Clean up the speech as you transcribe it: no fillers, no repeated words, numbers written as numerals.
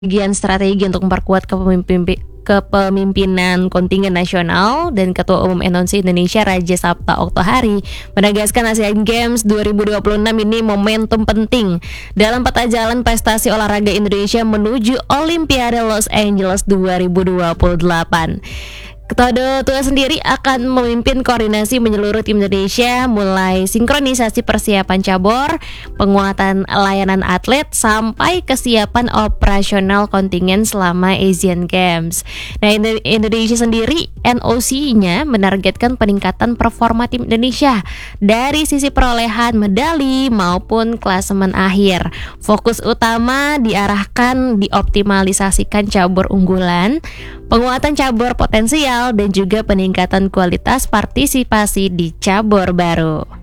Bagian strategi untuk memperkuat kepemimpinan kontingen nasional dan Ketua Umum NOC Indonesia Raja Sabta Oktohari menegaskan Asian Games 2026 ini momentum penting dalam peta jalan prestasi olahraga Indonesia menuju Olimpiade Los Angeles 2028. Ketua Tugas sendiri akan memimpin koordinasi menyeluruh tim Indonesia, mulai sinkronisasi persiapan cabur, penguatan layanan atlet, sampai kesiapan operasional kontingen selama Asian Games. Nah, Indonesia sendiri, NOC-nya menargetkan peningkatan performa tim Indonesia dari sisi perolehan medali maupun klasemen akhir. Fokus utama diarahkan dioptimalisasikan cabur unggulan, penguatan cabur potensial, dan juga peningkatan kualitas partisipasi di cabur baru.